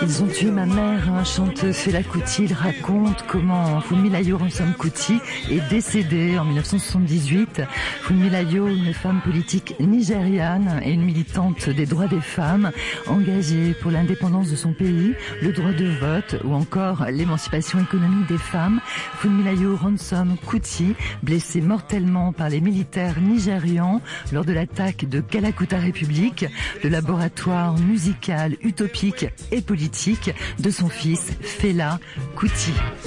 Ils ont tué ma mère, chante Fela Kuti. Il raconte comment Funmilayo Ransome Kuti est décédée en 1978. Funmilayo, une femme politique nigériane et une militante des droits des femmes, engagée pour l'indépendance de son pays, le droit de vote ou encore l'émancipation économique des femmes. Funmilayo Ransome Kuti, blessée mortellement par les militaires nigérians lors de l'attaque de Kalakuta République, le laboratoire musical utopique et politique de son fils Fela Kuti.